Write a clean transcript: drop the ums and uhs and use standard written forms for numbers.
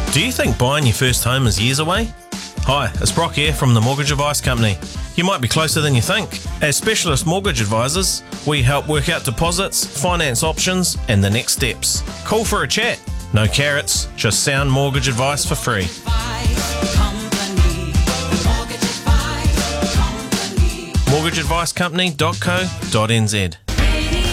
Do you think buying your first home is years away? Hi, it's Brock here from the Mortgage Advice Company. You might be closer than you think. As specialist mortgage advisors, we help work out deposits, finance options, and the next steps. Call for a chat. No carrots, just sound mortgage advice for free. mortgageadvicecompany.co.nz